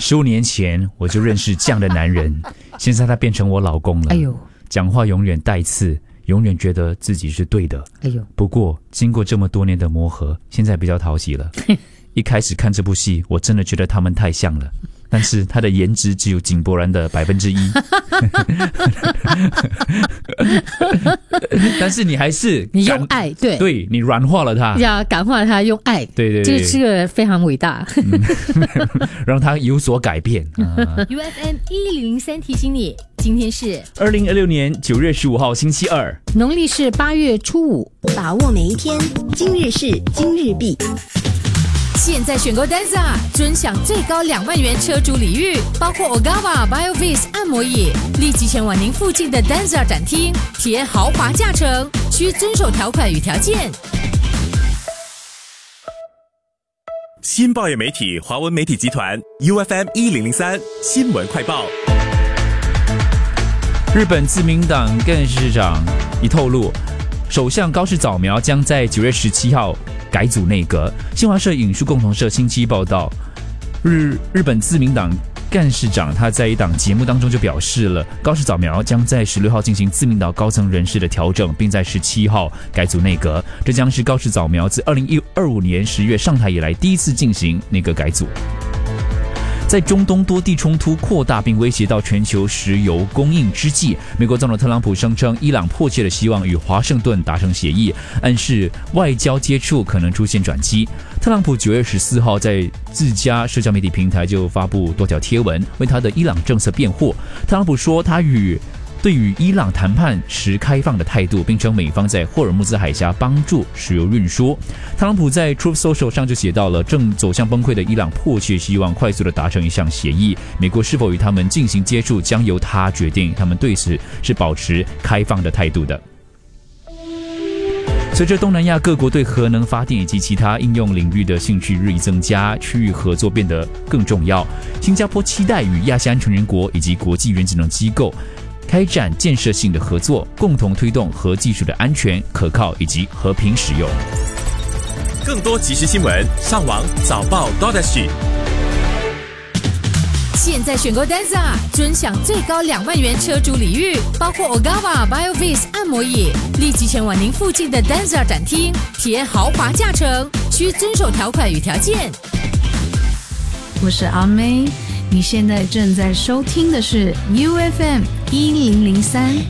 15年前我就认识这样的男人，现在他变成我老公了。哎呦，讲话永远带刺，永远觉得自己是对的。哎呦，不过经过这么多年的磨合，现在比较讨喜了。一开始看这部戏，我真的觉得他们太像了，但是他的颜值只有井柏然的1%。但是你还是你用爱， 对你软化了他， 要感化他，用爱， 对， 这个非常伟大。 让他有所改变。 UFM 1003提醒你，今天是 2026年9月15号星期二， 农历是8月初5， 把握每一天，今日事今日毕。 现在选购 Danza 尊享最高2万元车主礼遇，包括 Ogawa BioVis 按摩椅，立即前往您附近的 Danza 展厅，体验豪华驾乘，需遵守条款与条件。 新报业媒体华文媒体集团 UFM 1003新闻快报。 日本自民党干事长已透露，首相高市早苗将在9月17号改组内阁。新华社引述共同社星期一报道，日本自民党干事长他在一档节目当中就表示了，高市早苗将在16号进行自民党高层人事的调整，并在17号改组内阁。这将是高市早苗自2025年10月上台以来第一次进行内阁改组。在中东多地冲突扩大并威胁到全球石油供应之际，美国总统特朗普声称伊朗迫切的希望与华盛顿达成协议，暗示外交接触可能出现转机。特朗普9月14号在自家社交媒体平台就发布多条贴文，为他的伊朗政策辩护。特朗普说他对于伊朗谈判持开放的态度，并称美方在霍尔木兹海峡帮助石油运输。特朗普在 Truth Social 上就写到了，正走向崩溃的伊朗迫切希望快速的达成一项协议，美国是否与他们进行接触将由他决定，他们对此是保持开放的态度的。随着东南亚各国对核能发电以及其他应用领域的兴趣日益增加，区域合作变得更重要。新加坡期待与亚细安成员国以及国际原子能机构开展建设性的合作，共同推动核技术的安全、可靠以及和平使用。 更多即时新闻，上网早报 .SG。 现在选购 Danza 尊享最高2万元车主礼遇，包括 Ogawa BioVis 按摩椅，立即前往您附近的 Danza 展厅，体验豪华驾乘，需遵守条款与条件。 我是阿妹，你现在正在收听的是 UFM 1003